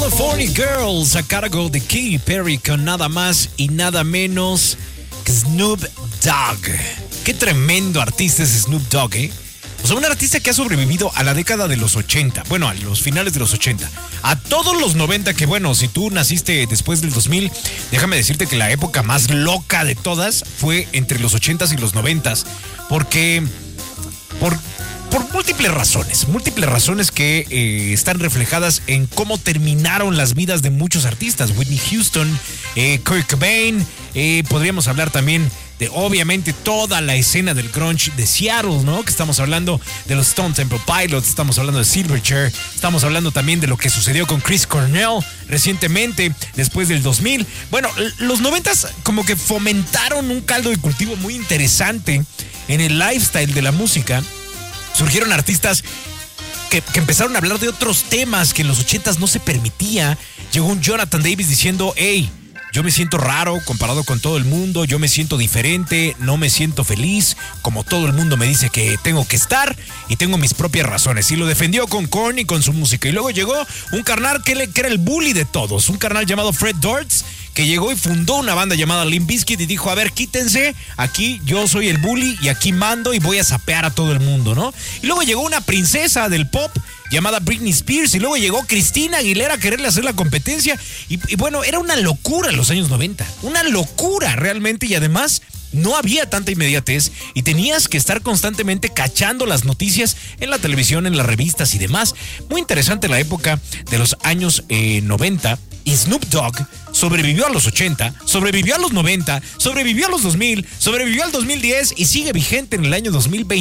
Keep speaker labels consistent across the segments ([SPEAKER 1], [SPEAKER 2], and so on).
[SPEAKER 1] California Girls a cargo de Katy Perry con nada más y nada menos que Snoop Dogg. Qué tremendo artista es Snoop Dogg, ¿eh? O sea, un artista que ha sobrevivido a la década de los 80, bueno, a los finales de los 80, a todos los 90, que bueno, si tú naciste después del 2000, déjame decirte que la época más loca de todas fue entre los 80s y los 90s, porque por múltiples razones que están reflejadas en cómo terminaron las vidas de muchos artistas. Whitney Houston, Kurt Cobain, podríamos hablar también de obviamente toda la escena del grunge de Seattle, ¿no? Que estamos hablando de los Stone Temple Pilots, estamos hablando de Silverchair, estamos hablando también de lo que sucedió con Chris Cornell recientemente, después del 2000. Bueno, los 90s como que fomentaron un caldo de cultivo muy interesante en el lifestyle de la música. Surgieron artistas que empezaron a hablar de otros temas que en los 80s no se permitía. Llegó un Jonathan Davis diciendo, hey, yo me siento raro comparado con todo el mundo, yo me siento diferente, no me siento feliz, como todo el mundo me dice que tengo que estar y tengo mis propias razones. Y lo defendió con Korn y con su música. Y luego llegó un carnal que era el bully de todos, un carnal llamado Fred Durst, que llegó y fundó una banda llamada Limp Bizkit y dijo, a ver, quítense, aquí yo soy el bully y aquí mando y voy a sapear a todo el mundo, ¿no? Y luego llegó una princesa del pop llamada Britney Spears y luego llegó Christina Aguilera a quererle hacer la competencia y bueno, era una locura en los años 90, una locura realmente, y además no había tanta inmediatez y tenías que estar constantemente cachando las noticias en la televisión, en las revistas y demás. Muy interesante la época de los años 90. Y Snoop Dogg sobrevivió a los 80, sobrevivió a los 90, sobrevivió a los 2000, sobrevivió al 2010 y sigue vigente en el año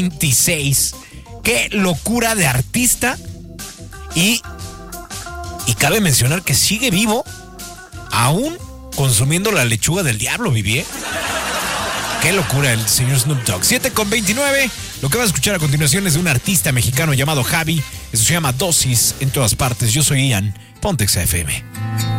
[SPEAKER 1] 2026. ¡Qué locura de artista! Y cabe mencionar que sigue vivo, aún consumiendo la lechuga del diablo, Vivier. ¡Qué locura el señor Snoop Dogg! 7:29. Lo que vas a escuchar a continuación es de un artista mexicano llamado Javi. Eso se llama Dosis en todas partes. Yo soy Ian. Ponte XFM.